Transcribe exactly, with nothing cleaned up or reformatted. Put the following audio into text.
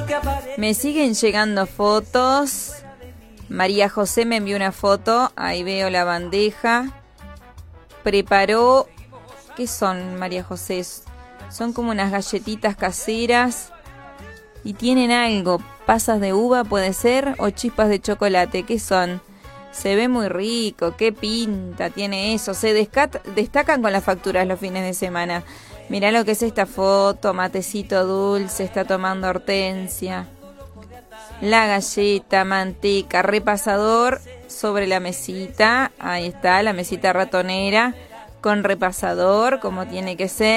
Me siguen llegando fotos. María José me envió una foto. Ahí veo la bandeja. Preparó... ¿Qué son, María José? Son como unas galletitas caseras. Y tienen algo. Pasas de uva, puede ser, o chispas de chocolate. ¿Qué son? Se ve muy rico. ¿Qué pinta tiene eso? Se descat- destacan con las facturas los fines de semana. Mirá lo que es esta foto. Matecito dulce. Está tomando Hortensia. La galleta, manteca, repasador sobre la mesita. Ahí está, la mesita ratonera con repasador, como tiene que ser.